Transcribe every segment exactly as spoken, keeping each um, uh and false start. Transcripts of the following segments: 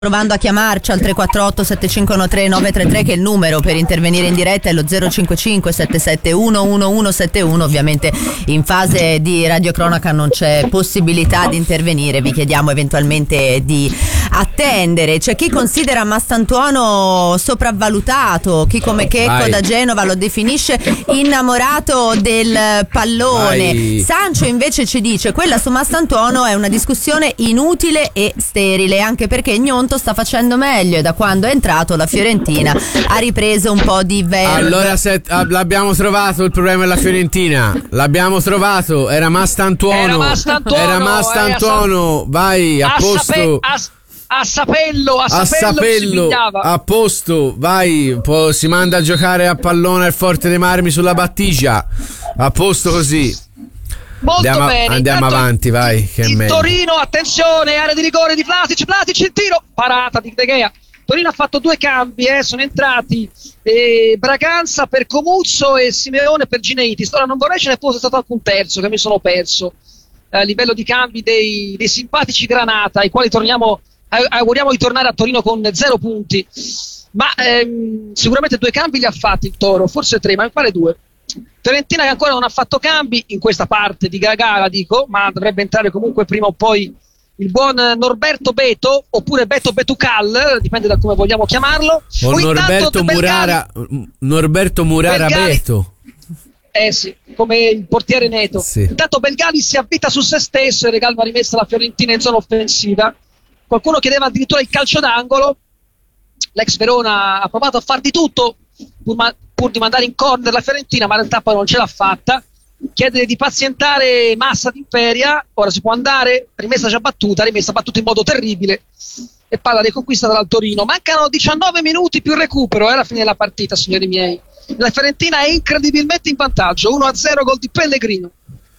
Provando a chiamarci al tre quattro otto sette cinque uno tre nove tre tre, che è il numero per intervenire in diretta, è lo zero cinque cinque sette sette uno uno uno sette uno. Ovviamente in fase di radiocronaca non c'è possibilità di intervenire, vi chiediamo eventualmente di attendere. C'è chi considera Mastantuono sopravvalutato, chi come Checco Vai. da Genova lo definisce innamorato del pallone. Vai. Sancio invece ci dice: quella su Mastantuono è una discussione inutile e sterile, anche perché Gnonto sta facendo meglio e da quando è entrato la Fiorentina ha ripreso un po' di verve. Allora se, ah, l'abbiamo trovato il problema della Fiorentina, l'abbiamo trovato, era Mastantuono, era Mastantuono, era Mastantuono. Eh, vai a, a posto sape, a, a sapello a, a sapello, sapello a posto, vai, poi si manda a giocare a pallone al Forte dei Marmi sulla Battigia, a posto così. Molto andiamo, bene. Andiamo Intanto avanti, vai. Che il è meglio. Torino, attenzione, area di rigore di Vlasic, Vlasic il tiro, parata di De Gea. Torino ha fatto due cambi, eh, sono entrati eh, Braganza per Comuzzo e Simeone per Gineitis. Ora non vorrei ce ne fosse stato alcun terzo, che mi sono perso eh, a livello di cambi dei, dei simpatici Granata, ai quali torniamo, eh, auguriamo di tornare a Torino con zero punti. Ma ehm, sicuramente due cambi li ha fatti il Toro, forse tre, ma mi pare due. Fiorentina che ancora non ha fatto cambi in questa parte di gara, dico, ma dovrebbe entrare comunque prima o poi il buon Norberto Beto, oppure Beto Betucal, dipende da come vogliamo chiamarlo, o, o Norberto Murara Belgali, Norberto Murara Belgali, Beto eh sì, come il portiere Neto. Sì. Intanto Belgali si avvita su se stesso e regala una rimessa alla Fiorentina in zona offensiva. Qualcuno chiedeva addirittura il calcio d'angolo, l'ex Verona ha provato a far di tutto pur, ma- pur di mandare in corner la Fiorentina, ma in realtà poi non ce l'ha fatta. Chiede di pazientare Massa d'Imperia, ora si può andare, rimessa già battuta, rimessa battuta in modo terribile e palla riconquistata dal Torino. Mancano diciannove minuti più recupero, è la fine della partita, signori miei. La Fiorentina è incredibilmente in vantaggio, uno a zero, gol di Pellegrino.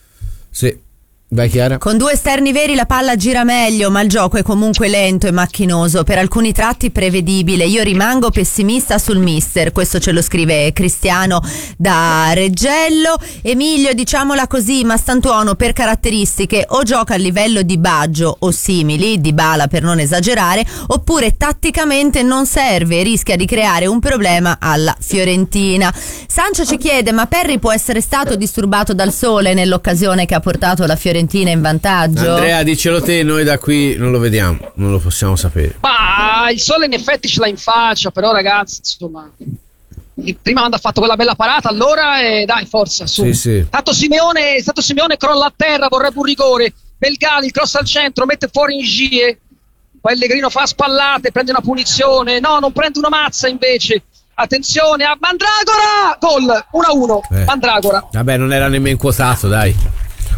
Sì. Vai Chiara. Con due esterni veri la palla gira meglio, ma il gioco è comunque lento e macchinoso, per alcuni tratti prevedibile. Io rimango pessimista sul mister, questo ce lo scrive Cristiano da Reggello. Emilio, diciamola così, Mastantuono per caratteristiche o gioca a livello di Baggio o simili, Dybala per non esagerare, oppure tatticamente non serve e rischia di creare un problema alla Fiorentina. Sancio ci chiede: ma Perry può essere stato disturbato dal sole nell'occasione che ha portato la Fiorentina in vantaggio? Andrea, dicelo te, noi da qui non lo vediamo, non lo possiamo sapere. Ma il sole in effetti ce l'ha in faccia, però ragazzi, insomma, prima quando ha fatto quella bella parata, allora eh, dai, forza, su. Sì, sì. Tanto Simeone, stato Simeone crolla a terra, vorrebbe un rigore. Belgali, il cross al centro, mette fuori in Gie. Pellegrino fa spallate, prende una punizione. No, non prende una mazza invece. Attenzione a Mandragora, gol uno a uno. Eh. Mandragora. Vabbè, non era nemmeno quotato, dai.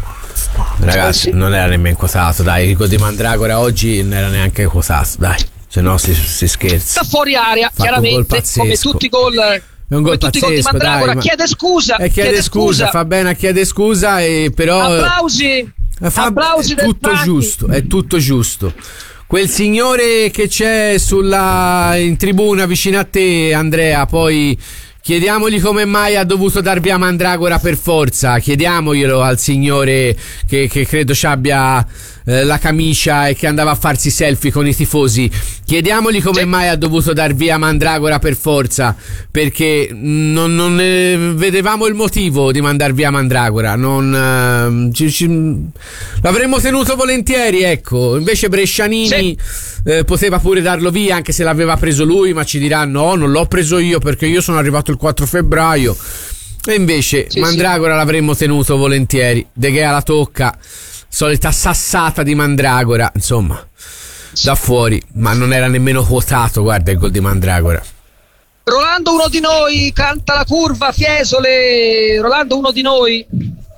Ragazzi, non era nemmeno quotato, dai. Il gol di Mandragora oggi non era neanche quotato, dai. Se no si, si scherza. Sta fuori area, chiaramente, come tutti i gol. È un gol pazzesco, di Mandragora, dai, chiede scusa, e chiede, chiede scusa, scusa, fa bene a chiedere scusa, e però applausi, fa, applausi è tutto del giusto, è tutto giusto. Quel signore che c'è sulla in tribuna vicino a te, Andrea, poi chiediamogli come mai ha dovuto dar via Mandragora per forza. Chiediamoglielo al signore che, che credo ci abbia eh, la camicia e che andava a farsi selfie con i tifosi. Chiediamogli come sì. mai ha dovuto dar via Mandragora per forza, perché non, non eh, vedevamo il motivo di mandar via Mandragora. Non, eh, ci, ci, l'avremmo tenuto volentieri, ecco. Invece Brescianini sì. eh, poteva pure darlo via, anche se l'aveva preso lui, ma ci dirà no, non l'ho preso io perché io sono arrivato il quattro febbraio. E invece sì, Mandragora sì. l'avremmo tenuto volentieri. De Gea la tocca, solita sassata di Mandragora, insomma, sì. da fuori, ma non era nemmeno quotato. Guarda il gol di Mandragora. Rolando uno di noi, canta la curva, Fiesole, Rolando uno di noi.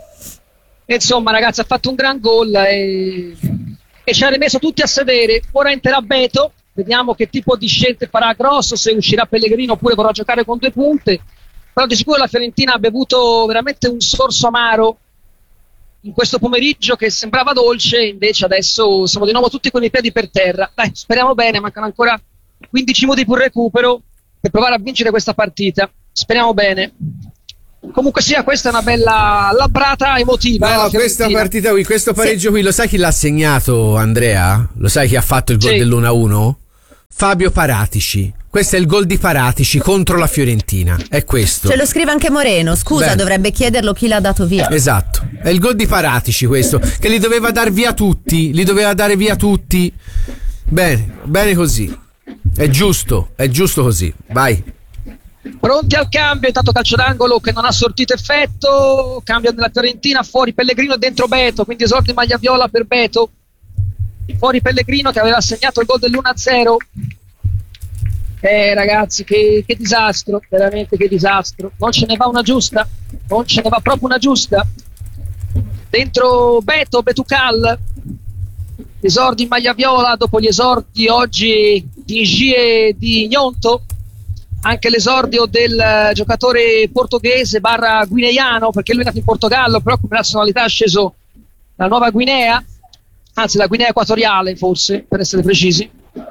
E insomma ragazzi, ha fatto un gran gol e, e ci ha rimesso tutti a sedere. Ora entrerà Beto, vediamo che tipo di scelte farà Grosso, se uscirà Pellegrino oppure vorrà giocare con due punte. Però di sicuro la Fiorentina ha bevuto veramente un sorso amaro in questo pomeriggio che sembrava dolce, invece adesso siamo di nuovo tutti con i piedi per terra. Dai, speriamo bene, mancano ancora quindici minuti per recupero per provare a vincere questa partita. Speriamo bene. Comunque sia, questa è una bella labbrata emotiva. No, questa partita qui, questo pareggio sì. qui, lo sai chi l'ha segnato, Andrea? Lo sai chi ha fatto il gol sì. dell'uno a uno? Fabio Paratici. Questo è il gol di Paratici contro la Fiorentina, è questo. Ce lo scrive anche Moreno, scusa, Bene. Dovrebbe chiederlo chi l'ha dato via. Esatto, è il gol di Paratici questo, che li doveva dar via tutti, li doveva dare via tutti. Bene, bene così. È giusto, è giusto così. Vai. Pronti al cambio, intanto calcio d'angolo che non ha sortito effetto, cambio nella Fiorentina, fuori Pellegrino e dentro Beto, quindi esordio in maglia viola per Beto, fuori Pellegrino che aveva segnato il gol dell'uno a zero. Eh ragazzi, che, che disastro, veramente che disastro, non ce ne va una giusta, non ce ne va proprio una giusta. Dentro Beto, Betucal, esordi in maglia viola dopo gli esordi oggi di Ngi e di Gnonto, anche l'esordio del giocatore portoghese barra guineano, perché lui è nato in Portogallo, però come nazionalità ha sceso la Nuova Guinea, anzi la Guinea Equatoriale forse, per essere precisi.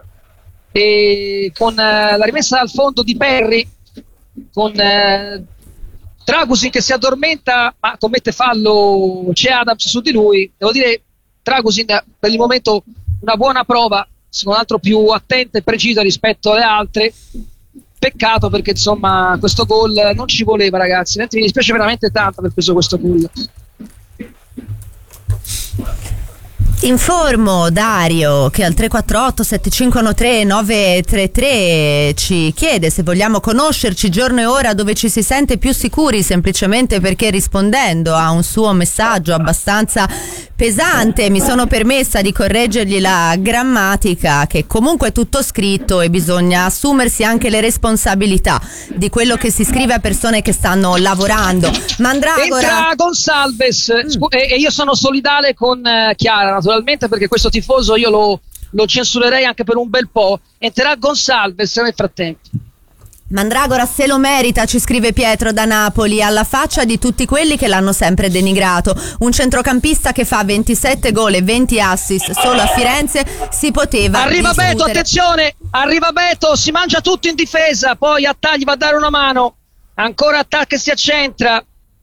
E con eh, la rimessa dal fondo di Perry, con eh, Dragusin che si addormenta ma commette fallo, c'è Adams su di lui. Devo dire, Dragusin per il momento una buona prova, se non altro più attenta e precisa rispetto alle altre. Peccato perché insomma questo gol non ci voleva, ragazzi, mi dispiace veramente tanto aver preso questo gol. Informo Dario che al tre quattro otto sette cinque uno tre nove tre tre ci chiede se vogliamo conoscerci giorno e ora dove ci si sente più sicuri, semplicemente perché rispondendo a un suo messaggio abbastanza pesante mi sono permessa di correggergli la grammatica, che comunque è tutto scritto e bisogna assumersi anche le responsabilità di quello che si scrive a persone che stanno lavorando. Mandragora entra Gonsalves mm. Scu- e, e io sono solidale con uh, Chiara naturalmente, perché questo tifoso io lo, lo censurerei anche per un bel po'. Entrerà Gonsalves nel frattempo. Mandragora se lo merita, ci scrive Pietro da Napoli, alla faccia di tutti quelli che l'hanno sempre denigrato. Un centrocampista che fa ventisette gol e venti assist solo a Firenze si poteva arriva discutere. Beto, attenzione, arriva Beto, si mangia tutto in difesa, poi a Tagli va a dare una mano, ancora attacca e si accentra.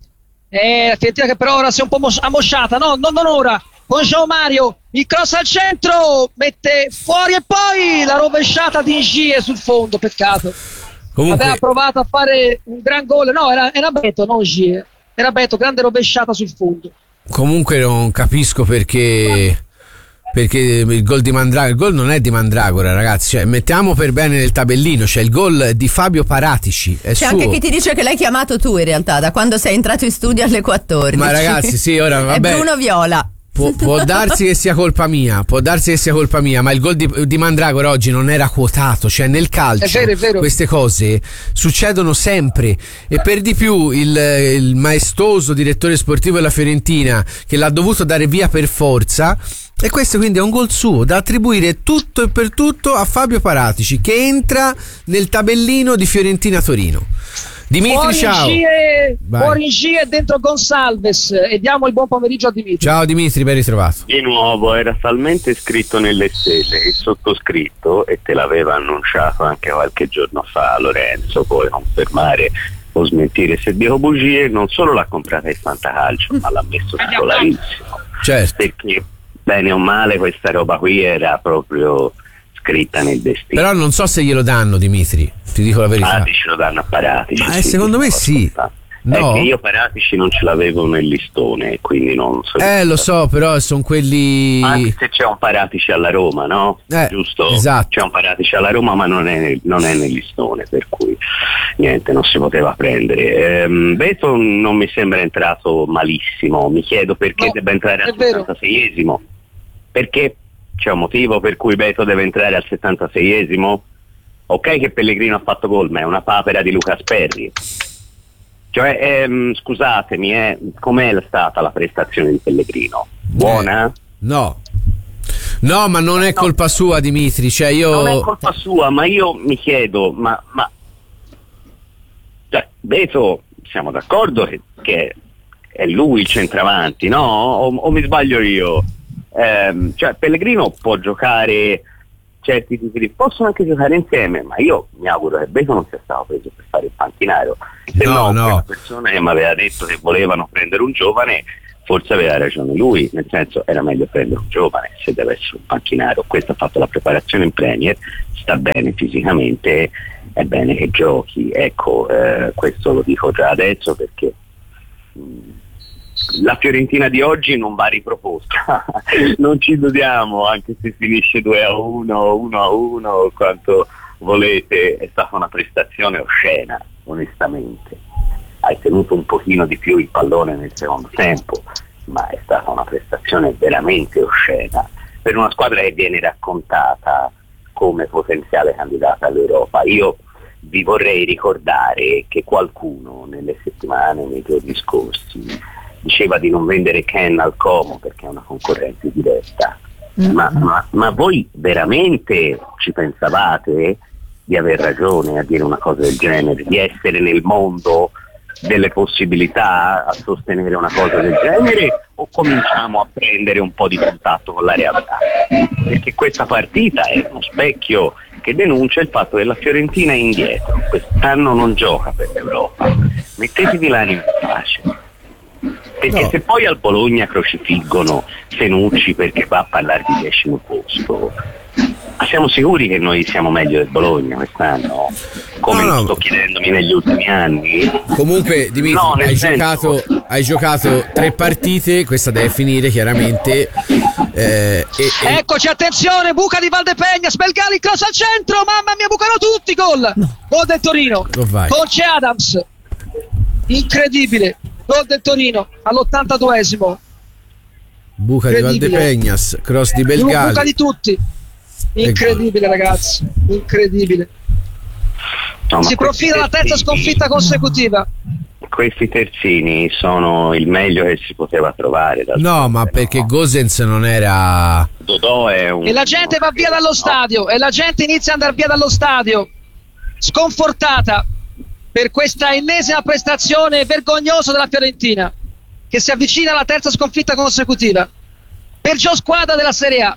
Eh, la Fiorentina che però ora si è un po' mos- ammosciata, no, no, non ora. Con João Mario, il cross al centro, mette fuori e poi la rovesciata di Ngi sul fondo, peccato. Comunque... aveva provato a fare un gran gol, no, era, era Beto, non Ngi, era Beto, grande rovesciata sul fondo. Comunque non capisco perché perché il gol di Mandragora, il gol non è di Mandragora, ragazzi, cioè mettiamo per bene nel tabellino, c'è il gol di Fabio Paratici, è c'è suo. Anche chi ti dice che l'hai chiamato tu in realtà da quando sei entrato in studio alle quattordici. Ma ragazzi, sì, ora vabbè, è Bruno Viola. Può, può darsi che sia colpa mia, può darsi che sia colpa mia, ma il gol di, di Mandragora oggi non era quotato, cioè nel calcio è vero, è vero. Queste cose succedono sempre, e per di più il, il maestoso direttore sportivo della Fiorentina che l'ha dovuto dare via per forza, e questo quindi è un gol suo da attribuire tutto e per tutto a Fabio Paratici, che entra nel tabellino di Fiorentina Torino. Dimitri, fuori ciao. Ngi e, fuori Ngi e dentro Gonsalves, e diamo il buon pomeriggio a Dimitri. Ciao Dimitri, ben ritrovato. Di nuovo, era talmente scritto nelle stelle il sottoscritto, e te l'aveva annunciato anche qualche giorno fa Lorenzo, puoi confermare o smentire se dico bugie, non solo l'ha comprata il Fantacalcio, ma l'ha messo scolarissimo. Certo. Perché bene o male questa roba qui era proprio scritta nel destino. Però non so se glielo danno, Dimitri, ti dico la verità. Paratici lo danno a Paratici. Ma sì, secondo me sì. No. È che io Paratici non ce l'avevo nel listone, quindi non so. Eh, lo so, però sono quelli. Anche se c'è un Paratici alla Roma, no? Eh, Giusto? esatto. C'è un Paratici alla Roma, ma non è, nel, non è nel listone, per cui niente, non si poteva prendere. Ehm, Beto non mi sembra entrato malissimo, mi chiedo perché No, debba entrare al è vero. settantaseiesimo. Perché c'è un motivo per cui Beto deve entrare al settantaseiesimo? Ok che Pellegrino ha fatto gol, ma è una papera di Luca Sperri. Cioè, ehm, scusatemi, eh, com'è stata la prestazione di Pellegrino? Buona? Eh, no. No, ma non è colpa sua, Dimitri. Cioè io... Non è colpa sua, ma io mi chiedo, ma... ma... Cioè, Beto, siamo d'accordo che, che è lui il centravanti, no? O, o mi sbaglio io? Eh, cioè, Pellegrino può giocare certi tipi di... possono anche giocare insieme, ma io mi auguro che Beto non sia stato preso per fare il panchinario. Se No, no, no. quella persona che mi aveva detto che volevano prendere un giovane forse aveva ragione lui, nel senso era meglio prendere un giovane se deve essere un panchinaro. Questo ha fatto la preparazione in Premier, sta bene fisicamente, è bene che giochi, ecco, eh, questo lo dico già adesso perché mh, la Fiorentina di oggi non va riproposta, non ci illudiamo, anche se finisce due a uno, uno a uno, quanto volete, è stata una prestazione oscena, onestamente. Hai tenuto un pochino di più il pallone nel secondo tempo, ma è stata una prestazione veramente oscena per una squadra che viene raccontata come potenziale candidata all'Europa. Io vi vorrei ricordare che qualcuno nelle settimane, nei giorni scorsi, diceva di non vendere Ken al Como perché è una concorrente diretta. Mm-hmm. Ma, ma, ma voi veramente ci pensavate di aver ragione a dire una cosa del genere, di essere nel mondo delle possibilità a sostenere una cosa del genere, o cominciamo a prendere un po' di contatto con la realtà? Perché questa partita è uno specchio che denuncia il fatto che la Fiorentina è indietro, quest'anno non gioca per l'Europa, mettetevi l'animo in pace, perché no. Se poi al Bologna crocifiggono Fenucci perché va a parlare di decimo posto, ma siamo sicuri che noi siamo meglio del Bologna quest'anno? Come no, no. sto chiedendomi negli ultimi anni. Comunque Dimitri, no, hai, senso... giocato, hai giocato tre partite, questa deve finire chiaramente. Eh, e, e... Eccoci, attenzione, buca di Valdepegna, Spelgali, cross al centro, mamma mia, bucano tutti, gol! No. Gol del Torino, Conce Adams, incredibile, gol del Torino all'ottantaduesimo. Buca di Valdepegnas, cross di Belgali. Buca di tutti, incredibile ragazzi, incredibile. No, si profila la terza sconfitta consecutiva. Questi terzini sono il meglio che si poteva trovare. No, ma perché no. Gosens non era. Dodò è un. E la gente va via dallo no. stadio, e la gente inizia ad andare via dallo stadio, sconfortata per questa ennesima prestazione vergognosa della Fiorentina, che si avvicina alla terza sconfitta consecutiva. Perciò squadra della Serie A.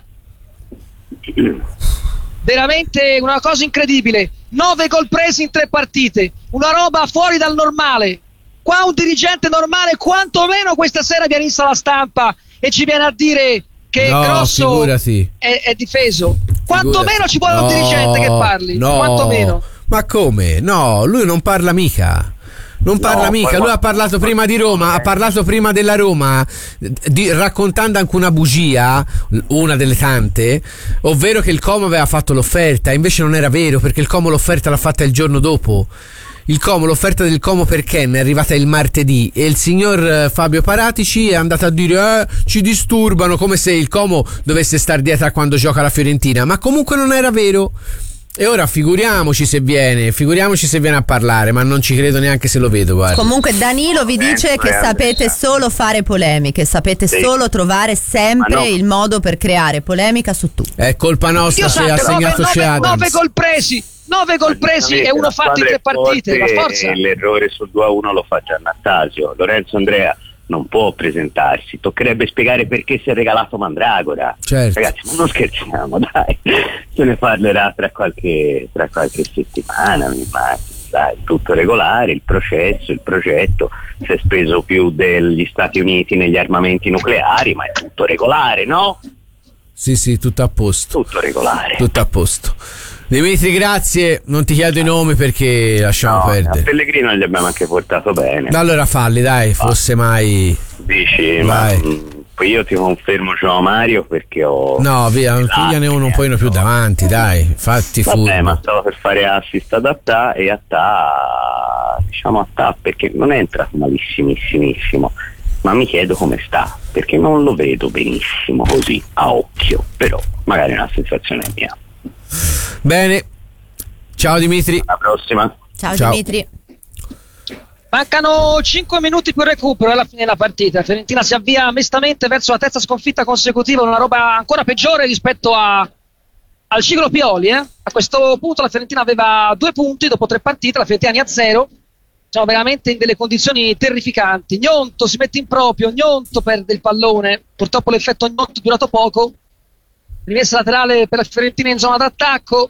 Veramente una cosa incredibile. Nove gol presi in tre partite, una roba fuori dal normale. Qua un dirigente normale quantomeno questa sera viene vista la stampa e ci viene a dire che no, Grosso è, è difeso. Quantomeno ci vuole no, un dirigente che parli, no. quantomeno. Ma come? No, lui non parla mica. Non parla no, mica, lui ha parlato prima di Roma, ha parlato prima della Roma, di, raccontando anche una bugia, una delle tante, ovvero che il Como aveva fatto l'offerta, invece non era vero, perché il Como l'offerta l'ha fatta il giorno dopo. Il Como, l'offerta del Como per Ken è arrivata il martedì e il signor Fabio Paratici è andato a dire eh, ci disturbano, come se il Como dovesse star dietro a quando gioca la Fiorentina, ma comunque non era vero. E ora figuriamoci se viene, figuriamoci se viene a parlare, ma non ci credo neanche se lo vedo, guarda. Comunque Danilo vi dice eh, che sapete solo fare polemiche, sapete sì. solo trovare sempre no. il modo per creare polemica su tutto. È colpa nostra se ha segnato nove, Adams. nove gol presi, nove gol presi e uno fatto in tre partite, la forza. L'errore sul due a uno lo fa Giannattasio, Lorenzo Andrea non può presentarsi, toccherebbe spiegare perché si è regalato Mandragora. Certo. Ragazzi, ma non scherziamo, dai, se ne parlerà tra qualche, tra qualche settimana, mi immagino, dai, tutto regolare, il processo, il progetto, si è speso più degli Stati Uniti negli armamenti nucleari, ma è tutto regolare, no? Sì, sì, tutto a posto. Tutto regolare. Tutto a posto. Dimitri, grazie, non ti chiedo i nomi perché lasciamo no, perdere. A Pellegrino gli abbiamo anche portato bene. Allora falli, dai, fosse mai. Dici, vai. Ma poi io ti confermo Gio Mario perché ho. No, via, non pigliane uno un po' più davanti, dai, fatti fuori. furbo. Ma stavo per fare assist ad Attà e Attà, diciamo Attà perché non è entrato malissimissimissimo, ma mi chiedo come sta, perché non lo vedo benissimo così a occhio, però magari è una sensazione mia. Bene, ciao Dimitri. Alla prossima. Ciao, ciao. Dimitri. Mancano cinque minuti per recupero alla fine della partita. Fiorentina si avvia mestamente verso la terza sconfitta consecutiva, una roba ancora peggiore rispetto a, al ciclo Pioli. Eh? A questo punto la Fiorentina aveva due punti dopo tre partite, la Fiorentina ne ha zero. Siamo veramente in delle condizioni terrificanti. Gnonto si mette in proprio, Gnonto perde il pallone. Purtroppo l'effetto Gnonto è durato poco. Rimessa laterale per la Fiorentina in zona d'attacco.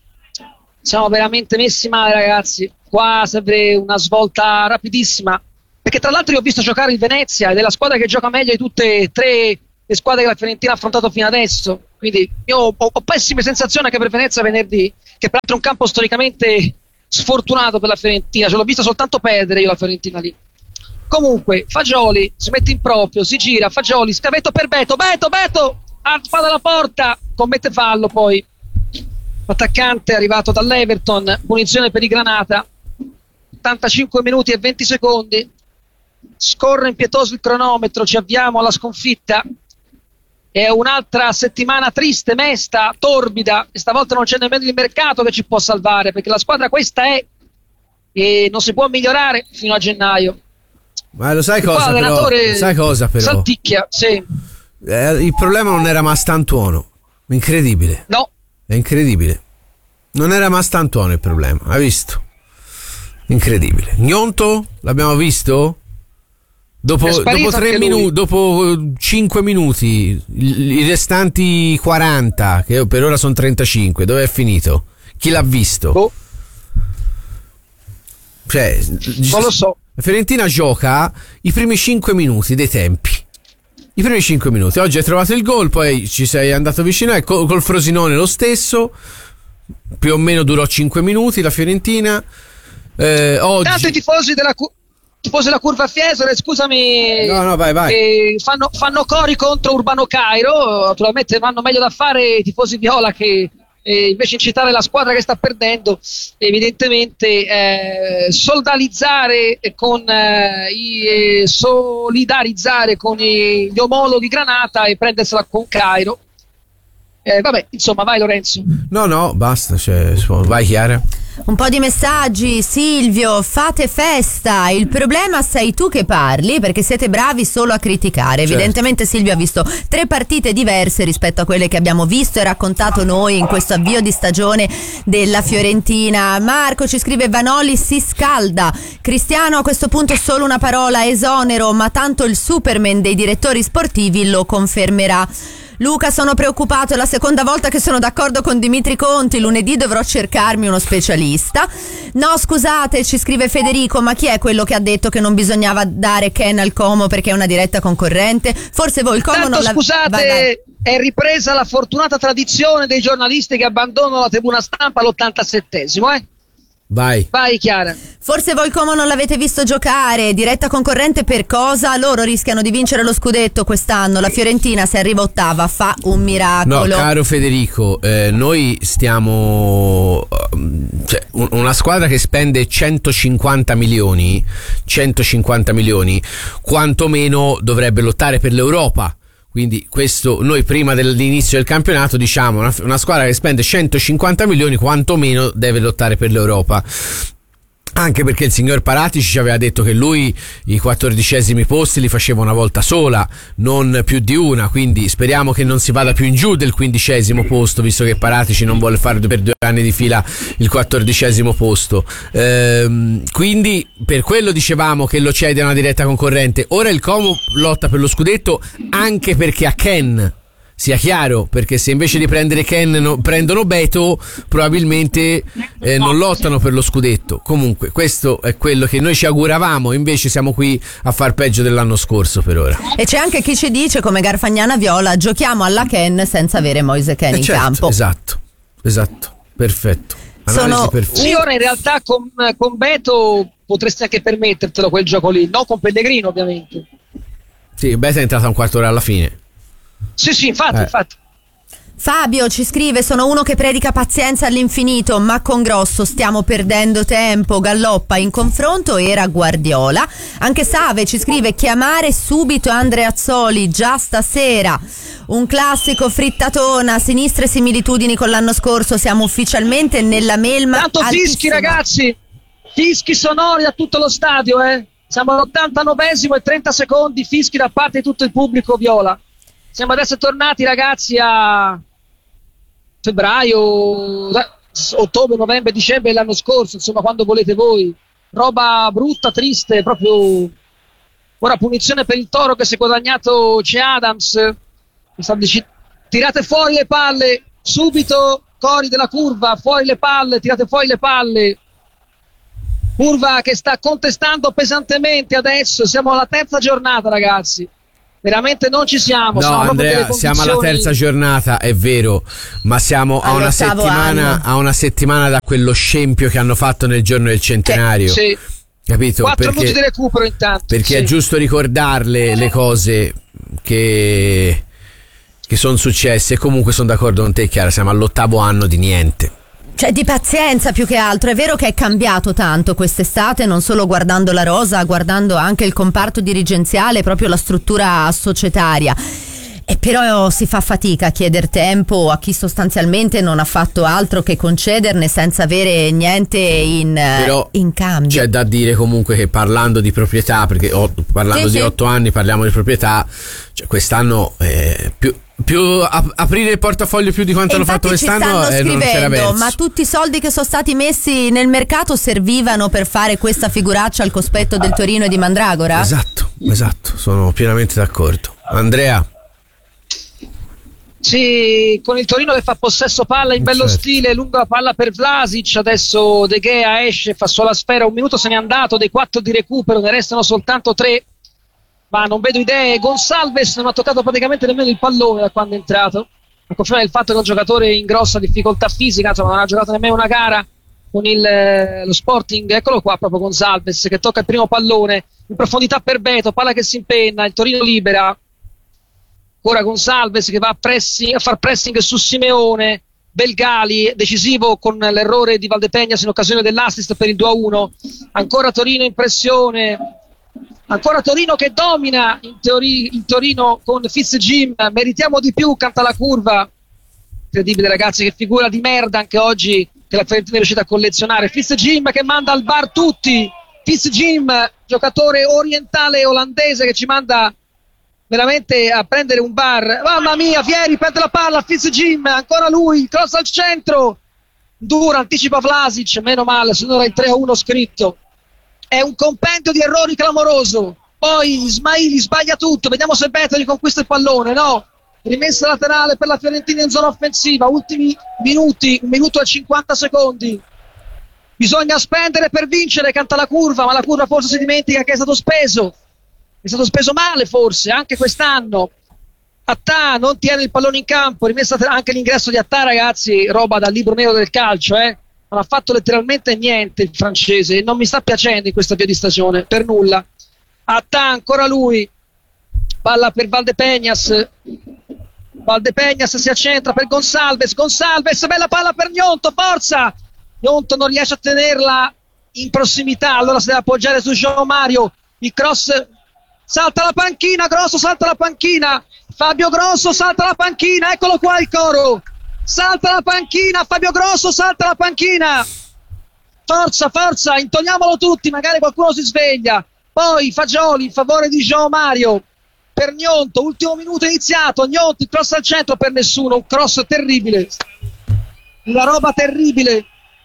Siamo veramente messi male, ragazzi. Qua serve una svolta rapidissima perché tra l'altro io ho visto giocare il Venezia ed è la squadra che gioca meglio di tutte e tre le squadre che la Fiorentina ha affrontato fino adesso, quindi io ho, ho pessime sensazioni anche per Venezia venerdì, che peraltro è un campo storicamente sfortunato per la Fiorentina, ce l'ho vista soltanto perdere io la Fiorentina lì. Comunque Fagioli si mette in proprio, si gira, Fagioli, scavetto per Beto, Beto, Beto, a spada alla porta, commette fallo poi. L'attaccante è arrivato dall'Everton, punizione per i Granata, ottantacinque minuti e venti secondi, scorre impietoso il cronometro, ci avviamo alla sconfitta. È un'altra settimana triste, mesta, torbida, e stavolta non c'è nemmeno il mercato che ci può salvare, perché la squadra questa è e non si può migliorare fino a gennaio. Ma lo sai cosa però? Sai cosa però? Salticchia, sì. Eh, il problema non era Mastantuono, incredibile. No. È incredibile. Non era Mastantuono il problema, hai visto? Incredibile. Gnonto, l'abbiamo visto? Dopo, dopo tre minuti, dopo cinque minuti, i restanti quaranta, che per ora sono trentacinque, dove è finito? Chi l'ha visto? Oh. Cioè, non lo so. La Fiorentina gioca i primi cinque minuti dei tempi. I primi cinque minuti. Oggi hai trovato il gol, poi ci sei andato vicino e col, col Frosinone lo stesso. Più o meno durò cinque minuti la Fiorentina. Eh, oggi... Tanto i tifosi della cu- tifosi della Curva Fiesole, scusami, no, no, vai, vai. Eh, fanno, fanno cori contro Urbano Cairo. Naturalmente vanno meglio da fare i tifosi viola che eh, invece incitare la squadra che sta perdendo, evidentemente eh, soldalizzare con eh, i, eh, solidarizzare con i, gli omologhi Granata e prendersela con Cairo. Eh, vabbè, insomma, vai Lorenzo. No, no, basta, cioè, vai Chiara. Un po' di messaggi. Silvio, fate festa, il problema sei tu che parli perché siete bravi solo a criticare. Certo. Evidentemente Silvio ha visto tre partite diverse rispetto a quelle che abbiamo visto e raccontato noi in questo avvio di stagione della Fiorentina. Marco ci scrive: Vanoli si scalda. Cristiano, a questo punto solo una parola: esonero, ma tanto il Superman dei direttori sportivi lo confermerà. Luca, sono preoccupato, è la seconda volta che sono d'accordo con Dimitri Conti, lunedì dovrò cercarmi uno specialista. No, scusate, ci scrive Federico, ma chi è quello che ha detto che non bisognava dare Ken al Como perché è una diretta concorrente? Forse voi il Como Tanto non la... scusate, vai, vai. È ripresa la fortunata tradizione dei giornalisti che abbandonano la tribuna stampa all'ottantasettesimo, eh? Vai. Vai Chiara. Forse voi Como non l'avete visto giocare, diretta concorrente per cosa? Loro rischiano di vincere lo scudetto quest'anno, la Fiorentina se arriva ottava fa un miracolo. No, caro Federico, eh, noi stiamo cioè, una squadra che spende centocinquanta milioni centocinquanta milioni quantomeno dovrebbe lottare per l'Europa. Quindi questo, noi prima dell'inizio del campionato diciamo una, una squadra che spende centocinquanta milioni quantomeno deve lottare per l'Europa, anche perché il signor Paratici ci aveva detto che lui i quattordicesimi posti li faceva una volta sola, non più di una, quindi speriamo che non si vada più in giù del quindicesimo posto, visto che Paratici non vuole fare per due anni di fila il quattordicesimo posto. Ehm, quindi per quello dicevamo che lo cede a una diretta concorrente. Ora il Como lotta per lo scudetto anche perché a Ken, sia chiaro, perché se invece di prendere Ken no, prendono Beto, probabilmente eh, non lottano per lo scudetto. Comunque questo è quello che noi ci auguravamo, invece siamo qui a far peggio dell'anno scorso per ora. E c'è anche chi ci dice, come Garfagnana Viola, giochiamo alla Ken senza avere Moise Ken eh in certo, campo. Esatto, esatto, perfetto. Analisi Sono... perfetta. Sì, ora in realtà con, con Beto potresti anche permettertelo quel gioco lì, non con Pellegrino ovviamente. Sì, Beto è entrato un quarto d'ora alla fine. Sì, sì, infatti, eh. infatti. Fabio ci scrive: sono uno che predica pazienza all'infinito, ma con grosso stiamo perdendo tempo. Galloppa in confronto era Guardiola. Anche Save ci scrive: chiamare subito Andreazzoli già stasera. Un classico frittatona, sinistre similitudini con l'anno scorso, siamo ufficialmente nella melma. Tanto altissima. fischi ragazzi, fischi sonori da tutto lo stadio, eh. Siamo all'ottantanovesimo e trenta secondi, fischi da parte di tutto il pubblico viola. Siamo adesso tornati ragazzi a febbraio, ottobre, novembre, dicembre dell'anno scorso, insomma quando volete voi. Roba brutta, triste, proprio. Ora punizione per il Toro che si è guadagnato C. Adams. Tirate fuori le palle, subito Cori della curva, fuori le palle, tirate fuori le palle. curva che sta contestando pesantemente adesso, siamo alla terza giornata ragazzi, veramente non ci siamo. No Andrea, siamo alla terza giornata, è vero, ma siamo a una settimana a una settimana da quello scempio che hanno fatto nel giorno del centenario. Sì. Capito? Quattro perché, minuti di recupero intanto. Perché sì. È giusto ricordarle le cose che, che sono successe. E comunque sono d'accordo con te, Chiara, siamo all'ottavo anno di niente. Cioè di pazienza più che altro. È vero che è cambiato tanto quest'estate, non solo guardando la rosa, guardando anche il comparto dirigenziale, proprio la struttura societaria. E però si fa fatica a chiedere tempo a chi sostanzialmente non ha fatto altro che concederne senza avere niente in, però in cambio. C'è da dire comunque che parlando di proprietà, perché oh, parlando sì, di sì. otto anni parliamo di proprietà, cioè quest'anno eh, più più ap- aprire il portafoglio più di quanto hanno fatto quest'anno e eh, non c'era verso. Ma tutti i soldi che sono stati messi nel mercato servivano per fare questa figuraccia al cospetto del Torino e di Mandragora? Esatto, esatto, sono pienamente d'accordo. Andrea? Sì, con il Torino che fa possesso palla in bello certo. stile, lunga palla per Vlasic, adesso De Gea esce, fa sulla sfera, un minuto se n'è andato, dei quattro di recupero, ne restano soltanto tre, ma non vedo idee. Gonçalves non ha toccato praticamente nemmeno il pallone da quando è entrato, a conferma del fatto che è un giocatore in grossa difficoltà fisica, insomma non ha giocato nemmeno una gara con il, lo Sporting. Eccolo qua proprio Gonçalves che tocca il primo pallone in profondità per Beto, palla che si impenna, il Torino libera. Ora Gonçalves che va a, pressing, a far pressing su Simeone, Belgali decisivo con l'errore di Valdepeñas in occasione dell'assist per il due a uno. Ancora Torino in pressione, ancora Torino che domina in, teori, in Torino con Fitzjim, meritiamo di più, canta la curva. Incredibile ragazzi, che figura di merda anche oggi che la Fiorentina è riuscita a collezionare. Fitzjim che manda al bar tutti, Fitzjim giocatore orientale olandese che ci manda veramente a prendere un bar. Mamma mia, Vieri perde la palla, Fitzjim, ancora lui, cross al centro, dura, anticipa Vlasic, meno male, se non era il tre a uno scritto. È un compendio di errori clamoroso. Poi Ismaili sbaglia tutto, vediamo se Beto riconquista il pallone, no, rimessa laterale per la Fiorentina in zona offensiva, ultimi minuti, un minuto e cinquanta secondi, bisogna spendere per vincere, canta la curva, ma la curva forse si dimentica che è stato speso. È stato speso male forse, anche quest'anno. Attà non tiene il pallone in campo, rimessa anche l'ingresso di Attà ragazzi, roba dal libro nero del calcio, eh? Non ha fatto letteralmente niente il francese e non mi sta piacendo in questa via di stagione, per nulla. Attà ancora lui, palla per Valdepeñas, Valdepeñas si accentra per Gonçalves, Gonçalves, bella palla per Gnonto, forza! Gnonto non riesce a tenerla in prossimità, allora si deve appoggiare su João Mario, il cross... Salta la panchina, Grosso salta la panchina, Fabio Grosso salta la panchina, eccolo qua il coro, salta la panchina, Fabio Grosso salta la panchina, forza, forza, intoniamolo tutti, magari qualcuno si sveglia. Poi Fagioli in favore di João Mario, per Gnonto, ultimo minuto iniziato, Gnonto, il cross al centro per nessuno, un cross terribile, una roba terribile,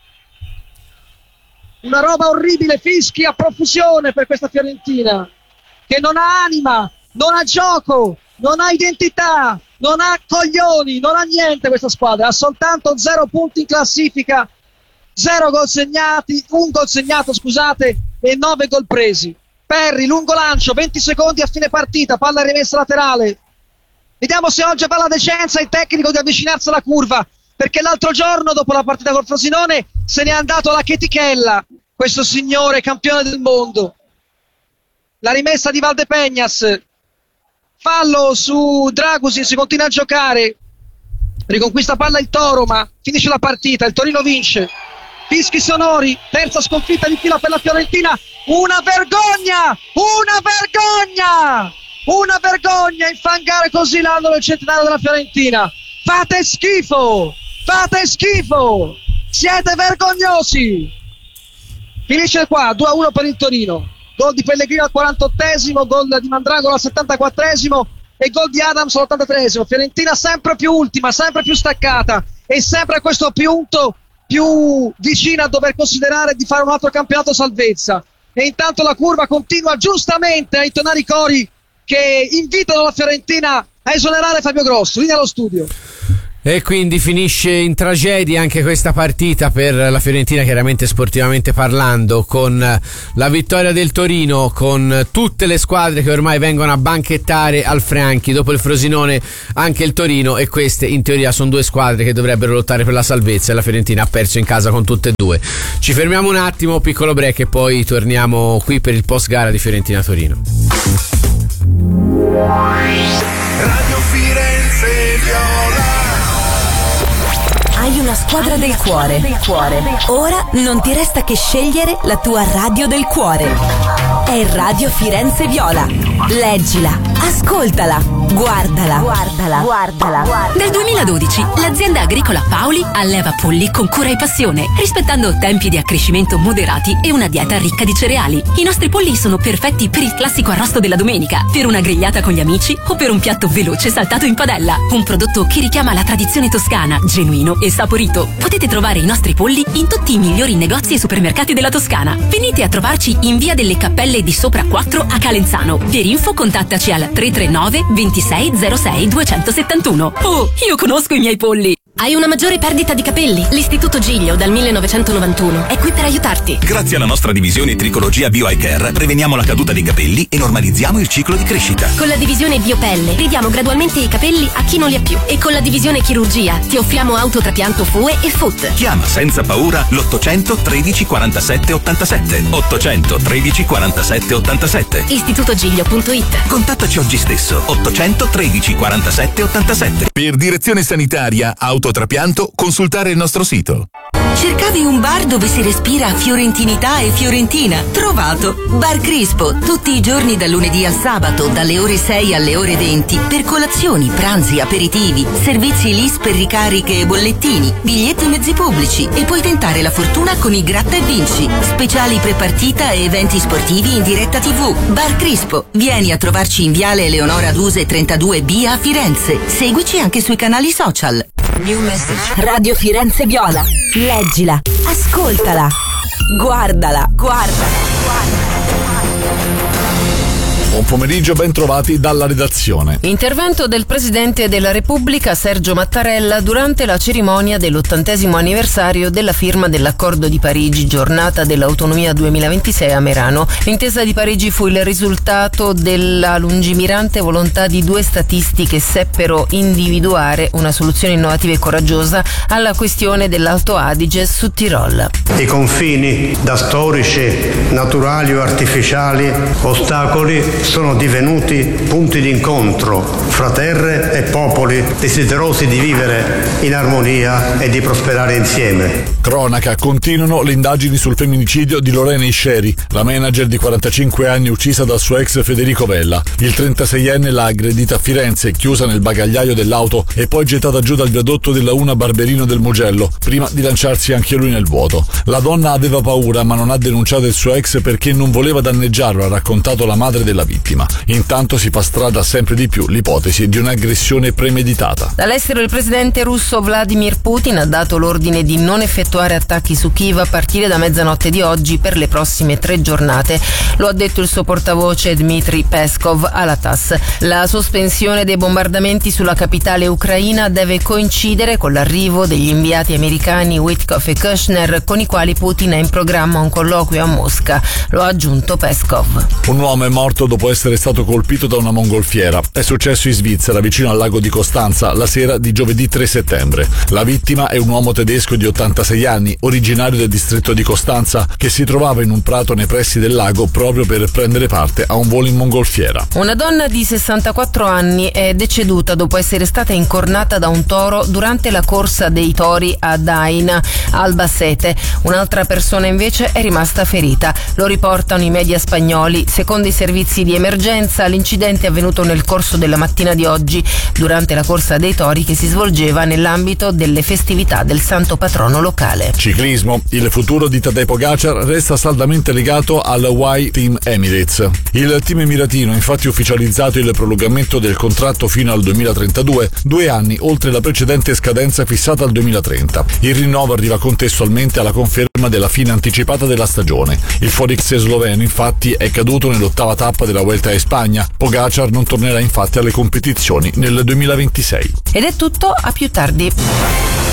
una roba orribile, fischi a profusione per questa Fiorentina che non ha anima, non ha gioco, non ha identità, non ha coglioni, non ha niente questa squadra, ha soltanto zero punti in classifica, zero gol segnati, un gol segnato scusate e nove gol presi. Perri, lungo lancio, venti secondi a fine partita, palla rimessa laterale, vediamo se oggi avrà la decenza il tecnico di avvicinarsi alla curva, perché l'altro giorno dopo la partita col Frosinone se n'è andato alla chetichella questo signore campione del mondo. La rimessa di Valdepeñas, fallo su Dragusin, si continua a giocare, riconquista palla il Toro ma finisce la partita, il Torino vince, fischi sonori, terza sconfitta di fila per la Fiorentina, una vergogna, una vergogna, una vergogna infangare così l'anno del centenario della Fiorentina, fate schifo, fate schifo, siete vergognosi. Finisce qua, due a uno per il Torino. Gol di Pellegrino al quarantottesimo, gol di Mandragora al settantaquattresimo e gol di Adams all'ottantatreesimo. Fiorentina sempre più ultima, sempre più staccata e sempre a questo punto più vicina a dover considerare di fare un altro campionato salvezza. E intanto la curva continua giustamente a intonare i cori che invitano la Fiorentina a esonerare Fabio Grosso. Linea allo studio. E quindi finisce in tragedia anche questa partita per la Fiorentina, chiaramente sportivamente parlando, con la vittoria del Torino, con tutte le squadre che ormai vengono a banchettare al Franchi, dopo il Frosinone anche il Torino, e queste in teoria sono due squadre che dovrebbero lottare per la salvezza e la Fiorentina ha perso in casa con tutte e due. Ci fermiamo un attimo, piccolo break, e poi torniamo qui per il post gara di Fiorentina-Torino. Radio Firenze Viola. Hai una squadra del cuore. del cuore. Ora non ti resta che scegliere la tua radio del cuore. È Radio Firenze Viola. Leggila, ascoltala, guardala, guardala, guardala. Dal duemiladodici l'azienda agricola Paoli alleva polli con cura e passione, rispettando tempi di accrescimento moderati e una dieta ricca di cereali. I nostri polli sono perfetti per il classico arrosto della domenica, per una grigliata con gli amici o per un piatto veloce saltato in padella. Un prodotto che richiama la tradizione toscana, genuino e saporito. Potete trovare i nostri polli in tutti i migliori negozi e supermercati della Toscana. Venite a trovarci in via delle Cappelle di Sopra quattro a Calenzano. Per info contattaci al tre tre nove ventisei zero sei duecentosettantuno. Oh, io conosco i miei polli! Hai una maggiore perdita di capelli? L'Istituto Giglio dal millenovecentonovantuno è qui per aiutarti. Grazie alla nostra divisione Tricologia Bio Eye Care preveniamo la caduta dei capelli e normalizziamo il ciclo di crescita. Con la divisione Biopelle ridiamo gradualmente i capelli a chi non li ha più. E con la divisione Chirurgia ti offriamo autotrapianto F U E e F U T. Chiama senza paura l'ottocento tredici quarantasette ottantasette. ottocento tredici quarantasette ottantasette. istitutogiglio punto it. Contattaci oggi stesso. ottocento tredici quarantasette ottantasette. Per direzione sanitaria, autotrapianto, consultare il nostro sito. Cercavi un bar dove si respira fiorentinità e fiorentina? Trovato! Bar Crispo, tutti i giorni dal lunedì al sabato, dalle ore sei alle ore venti, per colazioni, pranzi, aperitivi, servizi L I S per ricariche e bollettini, biglietti mezzi pubblici, e puoi tentare la fortuna con i Gratta e Vinci, speciali prepartita e eventi sportivi in diretta tivù. Bar Crispo, vieni a trovarci in Viale Eleonora Duse trentadue B a Firenze. Seguici anche sui canali social. New message. Radio Firenze Viola. Leggila, ascoltala, guardala, guarda, guarda. Buon pomeriggio, ben trovati dalla redazione. Intervento del Presidente della Repubblica Sergio Mattarella durante la cerimonia dell'ottantesimo anniversario della firma dell'Accordo di Parigi, giornata dell'autonomia duemilaventisei a Merano. L'intesa di Parigi fu il risultato della lungimirante volontà di due statisti che seppero individuare una soluzione innovativa e coraggiosa alla questione dell'Alto Adige su Tirol. I confini, da storici, naturali o artificiali, ostacoli, sono divenuti punti d'incontro fra terre e popoli desiderosi di vivere in armonia e di prosperare insieme. Cronaca, continuano le indagini sul femminicidio di Lorena Isceri, la manager di quarantacinque anni uccisa dal suo ex Federico Vella. Il trentaseienne l'ha aggredita a Firenze, chiusa nel bagagliaio dell'auto e poi gettata giù dal viadotto della Una Barberino del Mugello, prima di lanciarsi anche lui nel vuoto. La donna aveva paura, ma non ha denunciato il suo ex perché non voleva danneggiarlo, ha raccontato la madre della vittima. Intanto si fa strada sempre di più l'ipotesi di un'aggressione premeditata. Dall'estero il presidente russo Vladimir Putin ha dato l'ordine di non effettuare attacchi su Kiev a partire da mezzanotte di oggi per le prossime tre giornate. Lo ha detto il suo portavoce Dmitry Peskov alla T A S. La sospensione dei bombardamenti sulla capitale ucraina deve coincidere con l'arrivo degli inviati americani Witkoff e Kushner, con i quali Putin ha in programma un colloquio a Mosca. Lo ha aggiunto Peskov. Un uomo è morto dopo essere stato colpito da una mongolfiera. È successo in Svizzera, vicino al lago di Costanza, la sera di giovedì tre settembre. La vittima è un uomo tedesco di ottantasei anni, originario del distretto di Costanza, che si trovava in un prato nei pressi del lago proprio per prendere parte a un volo in mongolfiera. Una donna di sessantaquattro anni è deceduta dopo essere stata incornata da un toro durante la corsa dei tori a Dain, Albacete. Un'altra persona invece è rimasta ferita. Lo riportano i media spagnoli. Secondo i servizi di emergenza, l'incidente è avvenuto nel corso della mattina di oggi, durante la corsa dei tori che si svolgeva nell'ambito delle festività del santo patrono locale. Ciclismo. Il futuro di Tadej Pogacar resta saldamente legato al Y Team Emirates. Il team emiratino ha infatti ufficializzato il prolungamento del contratto fino al duemilatrentadue, due anni oltre la precedente scadenza fissata al duemilatrenta. Il rinnovo arriva contestualmente alla conferma della fine anticipata della stagione. Il Forex sloveno infatti è caduto nell'ottava tappa della della Vuelta a Spagna. Pogacar non tornerà infatti alle competizioni nel duemilaventisei. Ed è tutto, a più tardi.